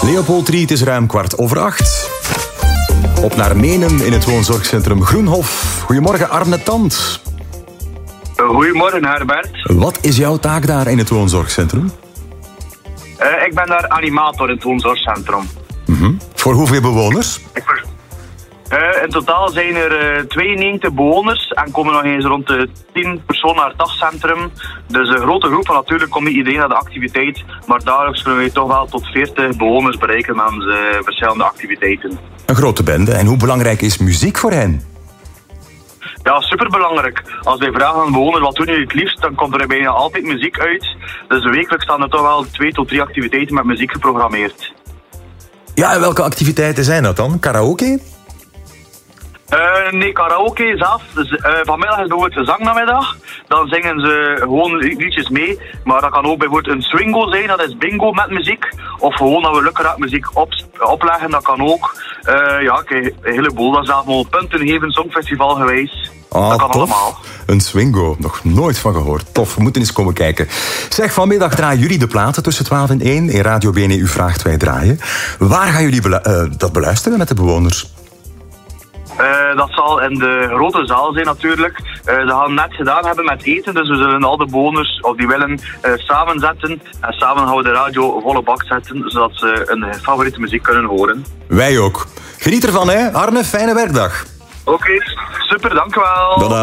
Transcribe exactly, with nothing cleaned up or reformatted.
Leopold Riet is ruim kwart over acht. Op naar Menen in het woonzorgcentrum Groenhof. Goedemorgen, Arne Tant. Goedemorgen, Herbert. Wat is jouw taak daar in het woonzorgcentrum? Uh, ik ben daar animator in het woonzorgcentrum. Mm-hmm. Voor hoeveel bewoners? Ik, uh, in totaal zijn er uh, tweeënnegentig bewoners en komen nog eens rond de tien personen naar het dagcentrum. Dus een grote groep, van natuurlijk komt niet iedereen naar de activiteit, maar dagelijks kunnen we toch wel tot veertig bewoners bereiken met onze uh, verschillende activiteiten. Een grote bende. En hoe belangrijk is muziek voor hen? Ja, superbelangrijk. Als wij vragen aan bewoners wat doen jullie het liefst, dan komt er bijna altijd muziek uit. Dus wekelijks staan er toch wel twee tot drie activiteiten met muziek geprogrammeerd. Ja, en welke activiteiten zijn dat dan? Karaoke? Uh, nee, karaoke zelf. Dus, uh, vanmiddag is bijvoorbeeld een zangnamiddag. Dan zingen ze gewoon liedjes mee. Maar dat kan ook bijvoorbeeld een swingo zijn, dat is bingo met muziek. Of gewoon dat we lukraak muziek op, opleggen, dat kan ook. Uh, ja, kijk, een heleboel. Dat is zelf wel punten geven, songfestival geweest. Ah, dat kan tof. allemaal. Een swingo, nog nooit van gehoord. Tof, we moeten eens komen kijken. Zeg, vanmiddag draaien jullie de platen tussen twaalf en één. In Radio B N U vraagt wij draaien. Waar gaan jullie belu- uh, dat beluisteren met de bewoners? Uh, dat zal in de grote zaal zijn natuurlijk. Uh, ze gaan net gedaan hebben met eten, dus we zullen al de bewoners, of die willen, uh, samen zetten. En samen gaan we de radio volle bak zetten, zodat ze hun favoriete muziek kunnen horen. Wij ook. Geniet ervan, hè. Arne, fijne werkdag. Oké, okay, super, dank u wel. Dada.